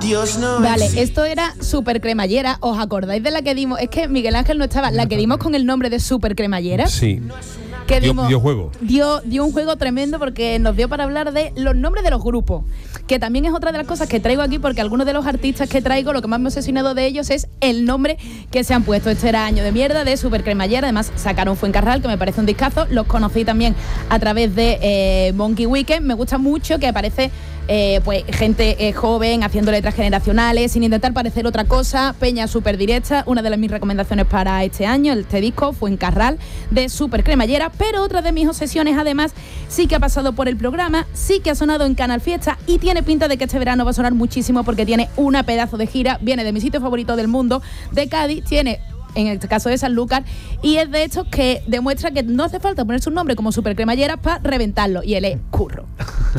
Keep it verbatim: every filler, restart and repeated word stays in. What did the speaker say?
Dios no Vale, existe. esto era Super Cremallera. ¿Os acordáis de la que dimos? Es que Miguel Ángel no estaba. La que dimos con el nombre de Super Cremallera. Sí. Que Dio, dimos, dio juego. Dio, dio un juego tremendo porque nos dio para hablar de los nombres de los grupos, que también es otra de las cosas que traigo aquí, porque algunos de los artistas que traigo, lo que más me ha obsesionado de ellos es el nombre que se han puesto. Este era Año de Mierda, de Super Cremallera. Además sacaron Fuencarral, que me parece un discazo. Los conocí también a través de eh, Monkey Weekend. Me gusta mucho que aparece Eh, pues gente eh, joven haciendo letras generacionales sin intentar parecer otra cosa. Peña súper directa. Una de las mis recomendaciones para este año, este disco, Fuencarral, de Super Cremallera. Pero otra de mis obsesiones, además, sí que ha pasado por el programa, sí que ha sonado en Canal Fiesta y tiene pinta de que este verano va a sonar muchísimo porque tiene una pedazo de gira. Viene de mi sitio favorito del mundo, de Cádiz. Tiene, en el caso de Sanlúcar, y es de estos que demuestra que no hace falta ponerse un nombre como Super Cremallera para reventarlo, y él es Curro.